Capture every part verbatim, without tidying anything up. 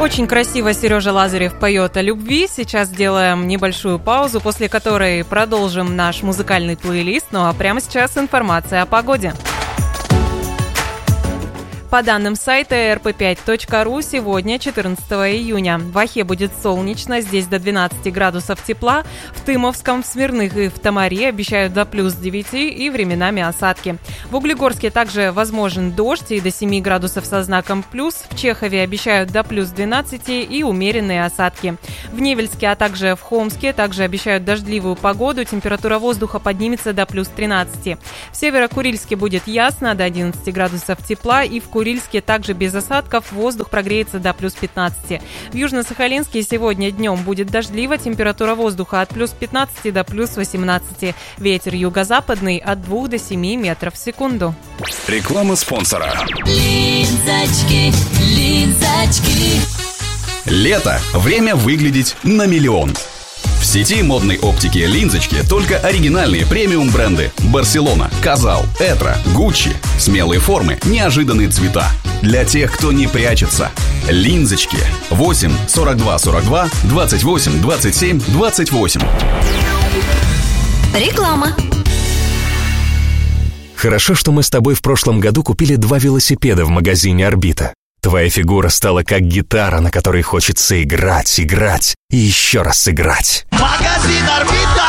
Очень красиво Сережа Лазарев поет о любви. Сейчас сделаем небольшую паузу, после которой продолжим наш музыкальный плейлист. Ну а прямо сейчас информация о погоде. По данным сайта эр пэ пять точка ру, сегодня, четырнадцатого июня, в Ахе будет солнечно, здесь до двенадцати градусов тепла, в Тымовском, в Смирных и в Тамаре обещают до плюс девяти и временами осадки. В Углегорске также возможен дождь и до семи градусов со знаком плюс, в Чехове обещают до плюс двенадцати и умеренные осадки. В Невельске, а также в Хомске также обещают дождливую погоду, температура воздуха поднимется до плюс тринадцати. В Северо-Курильске будет ясно, до одиннадцати градусов тепла, и в Курильске В Курильске также без осадков, воздух прогреется до плюс пятнадцати. В Южно-Сахалинске сегодня днем будет дождливо, температура воздуха от плюс пятнадцати до плюс восемнадцати. Ветер юго-западный от двух до семи метров в секунду. Реклама спонсора. Линзочки, линзочки. Лето. Время выглядеть на миллион. В сети модной оптики «Линзочки» только оригинальные премиум-бренды: Барселона, Казал, Этро, Гуччи. Смелые формы, неожиданные цвета. Для тех, кто не прячется. «Линзочки». восемь сорок два сорок два двадцать восемь двадцать семь двадцать восемь. Реклама. Хорошо, что мы с тобой в прошлом году купили два велосипеда в магазине «Орбита». Твоя фигура стала как гитара, на которой хочется играть, играть и еще раз играть. Магазин «Орбита».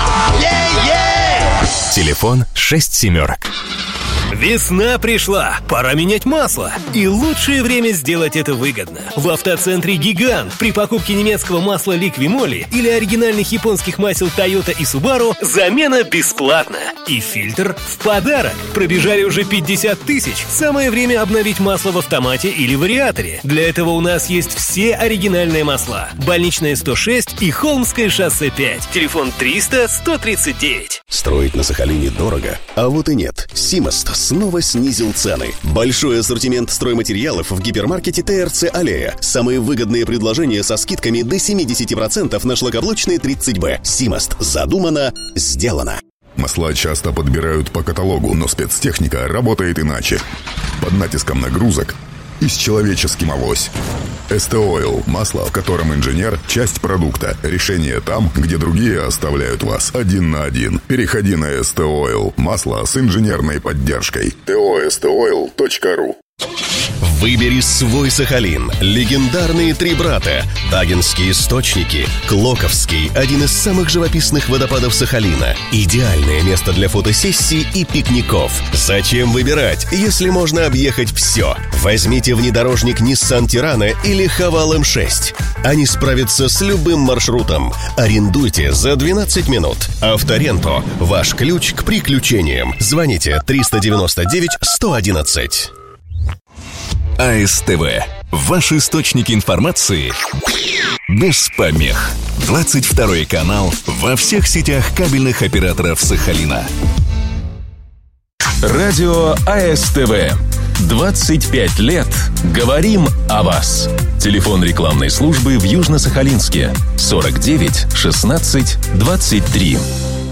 Е-е! Телефон шесть семерок. Весна пришла, пора менять масло. И лучшее время сделать это выгодно. В автоцентре «Гигант» при покупке немецкого масла «Ликвимоли» или оригинальных японских масел «Тойота» и «Субару» замена бесплатна. И фильтр в подарок. Пробежали уже пятьдесят тысяч. Самое время обновить масло в автомате или вариаторе. Для этого у нас есть все оригинальные масла. Больничная сто шесть и Холмское шоссе пять. Телефон триста сто тридцать девять. Строить на Сахалине дорого, а вот и нет. «Симост» снова снизил цены. Большой ассортимент стройматериалов в гипермаркете тэ эр цэ «Аллея». Самые выгодные предложения со скидками до семьдесят процентов на шлакоблочные тридцать бэ. «Симост». Задумано, сделано. Масла часто подбирают по каталогу, но спецтехника работает иначе. Под натиском нагрузок и с человеческим авось. эс тэ Oil – масло, в котором инженер – часть продукта. Решение там, где другие оставляют вас один на один. Переходи на эс тэ Oil – масло с инженерной поддержкой. тэ о эс тэ ойл точка ру. Выбери свой Сахалин. Легендарные три брата. Тагинские источники. Клоковский – один из самых живописных водопадов Сахалина. Идеальное место для фотосессий и пикников. Зачем выбирать, если можно объехать все? Возьмите внедорожник Nissan Tirana или Haval эм шесть. Они справятся с любым маршрутом. Арендуйте за двенадцать минут. Авторенто – ваш ключ к приключениям. Звоните триста девяносто девять сто одиннадцать. а эс тэ вэ. Ваш источник информации без помех. двадцать второй канал во всех сетях кабельных операторов Сахалина. Радио а эс тэ вэ. двадцать пять лет. Говорим о вас. Телефон рекламной службы в Южно-Сахалинске сорок девять шестнадцать двадцать три.